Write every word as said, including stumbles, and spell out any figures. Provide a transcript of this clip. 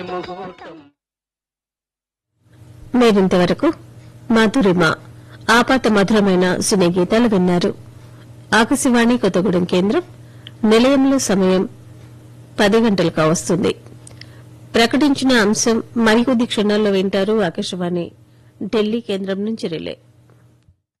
మీరింతవరకు మధురిమ ఆపాత మధురమైన సినీ గీతాలు విన్నారు. ఆకాశవాణి కొత్తగూడెం కేంద్రం నిలయంలో సమయం పది గంటలకు వస్తుంది. ప్రకటించిన అంశం మరికొద్ది క్షణాల్లో వింటారు. ఆకాశవాణి ఢిల్లీ కేంద్రం నుంచి రిలే.